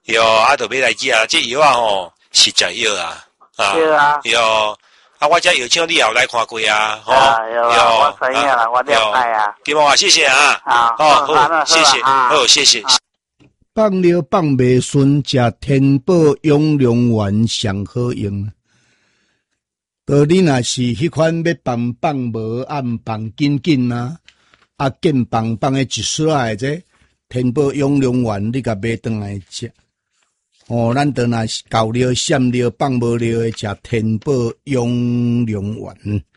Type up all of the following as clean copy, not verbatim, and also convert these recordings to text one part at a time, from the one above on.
有啊，都要来寄啊，这药啊吼是食药啊， 对啊， 有啊，我这药厂你也有来看过啊，吼， 有啊，我知影啦，我了解啊。 金毛啊，谢谢啊，好，谢谢，好，谢谢。 放了放袂顺，食天宝永良丸上好用。道你若是迄款要放无按放紧紧啊，见放的一丝仔这天宝永良丸，你甲买转来食。咱倒若是够了、闪了、放无了的食天宝永良丸。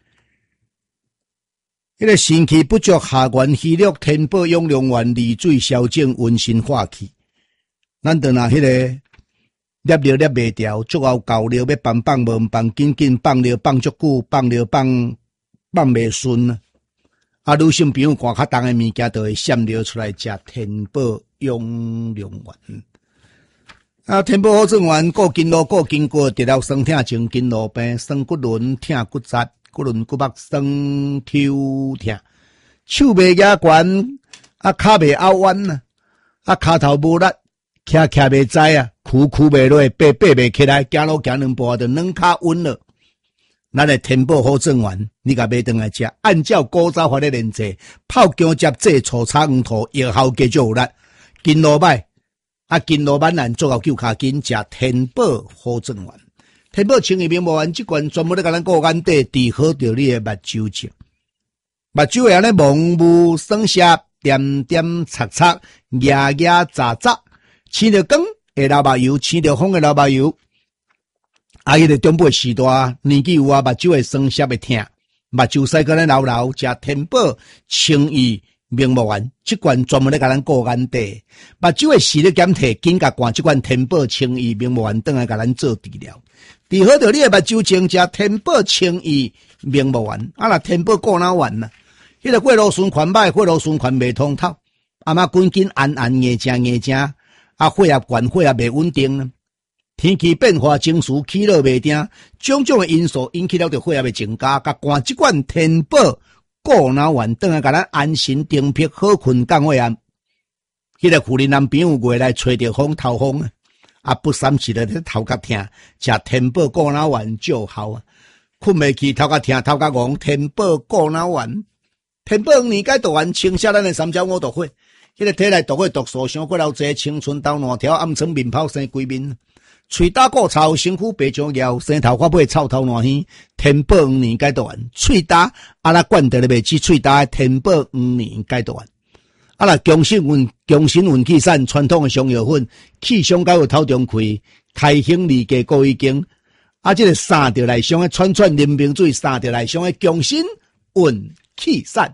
迄个肾气不足、下元虚弱，天宝永良丸利水消肿、温心化气。咱倒若迄个捏袂掉，足后够了要放无放紧紧，放了放足久，放了放袂顺啊！女性朋友看较重的物件，就会闪了出来食天宝永良丸。天宝好转丸，顾筋络、顾筋骨，治疗酸痛、静筋络病、酸骨轮、痛骨节、骨轮骨膜、酸抽痛，手袂举悬，骹袂拗弯骹头无力。徛袂知躯袂落，爬袂起来，行路行两步就软骹稳了。咱的天宝好转丸，你甲买转来食，按照古早法的炼制，泡姜汁制醋炒黄土，药效加足有力。筋络歹筋络蛮难，足后救骹筋，食天宝好转丸。天宝清热明目丸，这罐专门咧甲咱顾眼底，治好着你的目睭症。目睭会安尼蒙雾酸涩，点点擦擦，牙牙杂杂。青着光会流目油，青着风会流目油。迄个中辈时代年纪有目睭会酸涩会痛，目睭使个咱流，食天宝清益明目丸，这罐专门咧甲咱顾眼底，目睭会视力减退，紧甲灌这罐天宝清益明目丸，转来甲咱做治疗。治好着你的目睭症，食天宝清益明目丸。若天宝顾脑丸迄个血路循环歹，血路循环袂通透，滚紧暗硬正。血压悬，血压袂稳定，天气变化，情绪起落袂定，种种的因素引起了着血压的增加。甲灌这罐天宝顾脑丸，转来甲咱安神定魄，好困降血压。迄个妇人男朋友月来吹着风头风不三时咧头壳痛，食天宝顾脑丸就好困袂去，头壳痛，头壳戆，天宝顾脑丸，天宝年解毒丸，清消咱的三焦五毒火。迄个体内毒火毒素伤过老济，青春痘烂条，暗疮面泡生规面，喙打骨臭，身躯白肿腰，生头发尾臭头烂耳。天宝黄年解毒丸，喙打灌得咧袂止喙打，天宝黄年解毒丸。强身运气散，传统的伤药粉，气伤到有头中开，开胸利价高已经。这个三条来伤的串人民水，三条来伤的强身运气散。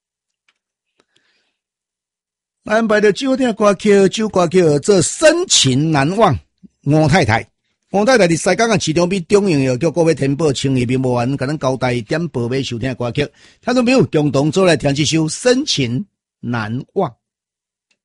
安排着酒店歌曲，做深情难忘。吴太太伫西港市场比中营药局各位天宝清益明目丸，甲咱交代点报买收听歌曲，听众朋友共同做来听这首深情难忘。